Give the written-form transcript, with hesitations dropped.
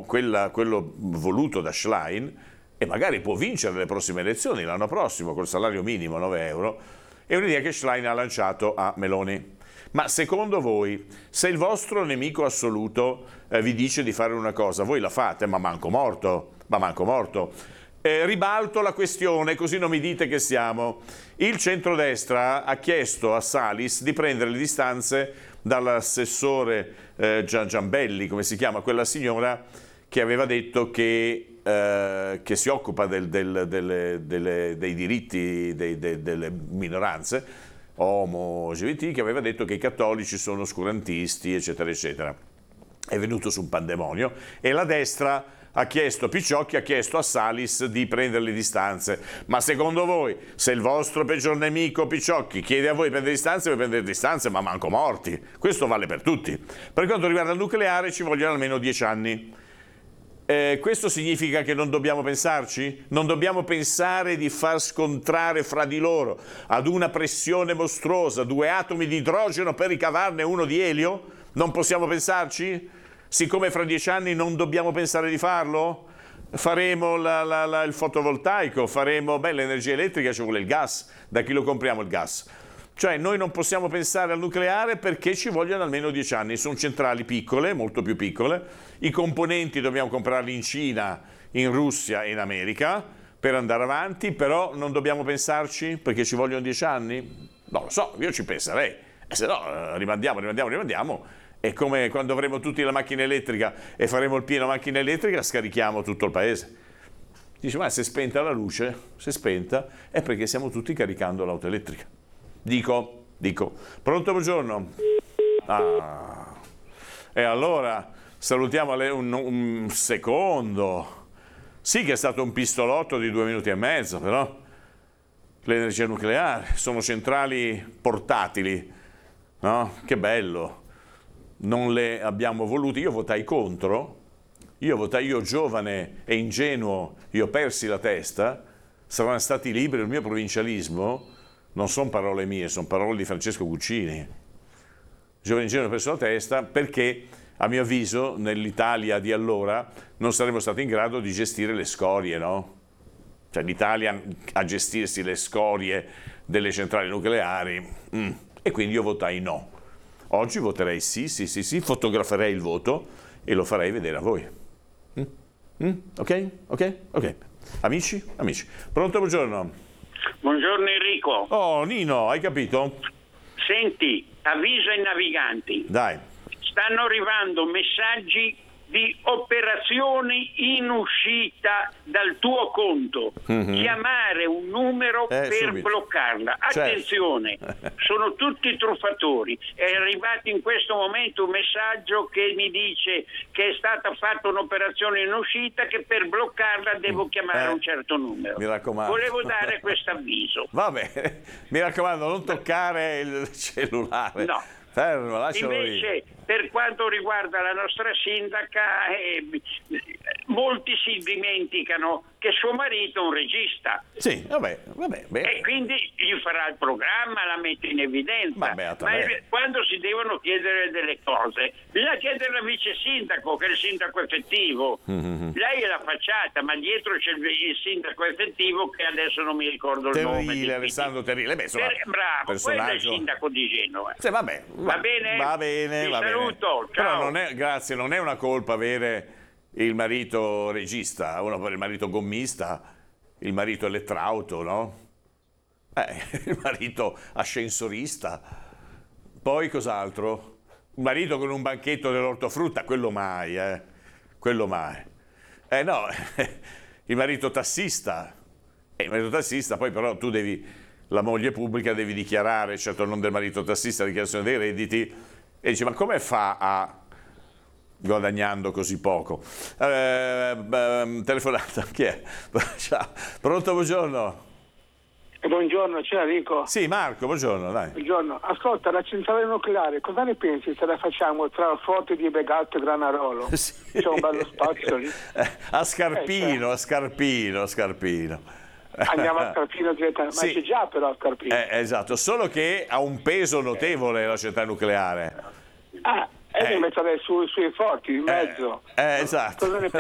quello voluto da Schlein, e magari può vincere le prossime elezioni l'anno prossimo col salario minimo 9 euro, è un'idea che Schlein ha lanciato a Meloni. Ma secondo voi, se il vostro nemico assoluto vi dice di fare una cosa, voi la fate? Ma manco morto. Ribalto la questione, così non mi dite che siamo. Il centrodestra ha chiesto a Salis di prendere le distanze dall'assessore Giambelli, come si chiama, quella signora che aveva detto che si occupa dei diritti delle minoranze, Homo, LGBT, che aveva detto che i cattolici sono oscurantisti, eccetera, eccetera. È venuto su un pandemonio e la destra Picciocchi ha chiesto a Salis di prendere le distanze. Ma secondo voi, se il vostro peggior nemico Picciocchi chiede a voi di prendere distanze, voi prendete distanze, ma manco morti. Questo vale per tutti. Per quanto riguarda il nucleare ci vogliono almeno 10 anni. Questo significa che non dobbiamo pensarci? Non dobbiamo pensare di far scontrare fra di loro ad una pressione mostruosa 2 atomi di idrogeno per ricavarne uno di elio? Non possiamo pensarci? Siccome fra 10 anni non dobbiamo pensare di farlo? Faremo il fotovoltaico, faremo l'energia elettrica, ci vuole il gas. Da chi lo compriamo il gas? Cioè noi non possiamo pensare al nucleare perché ci vogliono almeno 10 anni. Sono centrali piccole, molto più piccole. I componenti dobbiamo comprarli in Cina, in Russia e in America per andare avanti, però non dobbiamo pensarci perché ci vogliono 10 anni? Non lo so, io ci penserei. E se no rimandiamo. E come quando avremo tutti la macchina elettrica e faremo il pieno macchina elettrica, scarichiamo tutto il paese. Dice, ma se è spenta la luce, se è spenta, è perché stiamo tutti caricando l'auto elettrica. Dico. Pronto, buongiorno. E allora salutiamo un secondo. Sì che è stato un pistolotto di 2 minuti e mezzo, però l'energia nucleare, sono centrali portatili, no? Che bello. Non le abbiamo volute, io votai contro, io giovane e ingenuo, io persi la testa, saranno stati liberi, il mio provincialismo, non sono parole mie, sono parole di Francesco Guccini. Giovane e ingenuo ho perso la testa perché, a mio avviso, nell'Italia di allora non saremmo stati in grado di gestire le scorie, no? Cioè l'Italia a gestirsi le scorie delle centrali nucleari, e quindi io votai no. Oggi voterei sì, fotograferei il voto e lo farei vedere a voi. Ok. Amici. Pronto, buongiorno. Buongiorno Enrico. Oh, Nino, hai capito? Senti, avviso ai naviganti. Dai. Stanno arrivando messaggi di operazioni in uscita dal tuo conto. Chiamare un numero per subito bloccarla. Attenzione, sono tutti truffatori. È arrivato in questo momento un messaggio che mi dice che è stata fatta un'operazione in uscita, che per bloccarla devo chiamare un certo numero. Mi raccomando. Volevo dare questo avviso. Vabbè, mi raccomando, non toccare il cellulare. No. Fermo, lascialo lì. Invece, per quanto riguarda la nostra sindaca, molti si dimenticano che suo marito è un regista. Sì, vabbè. E quindi gli farà il programma, la mette in evidenza. Ma quando si devono chiedere delle cose, bisogna chiedere al vice sindaco, che è il sindaco effettivo. Lei è la facciata, ma dietro c'è il sindaco effettivo, che adesso non mi ricordo il nome. Alessandro Terrile. Bravo, quello è il sindaco di Genova. Sì, Va bene. Ti saluto, ciao. Però grazie, non è una colpa avere il marito regista, il marito gommista, il marito elettrauto, no? Il marito ascensorista. Poi cos'altro? Un marito con un banchetto dell'ortofrutta, quello mai. No, il marito tassista. Poi però tu la moglie pubblica devi dichiarare, certo non del marito tassista, la dichiarazione dei redditi, e dici, ma come fa a guadagnando così poco? Telefonata, chi è? Ciao. Pronto, buongiorno. Buongiorno, c'è Enrico. Sì, Marco, buongiorno, dai. Buongiorno. Ascolta, la centrale nucleare, cosa ne pensi se la facciamo tra Forte di Begato e Granarolo? Sì. C'è un bello spazio lì. A Scarpino. Andiamo a Scarpino direttamente, ma c'è già però a Scarpino. Esatto, solo che ha un peso notevole la centrale nucleare. Devi mettere sui forti in mezzo. Esatto. Cosa ne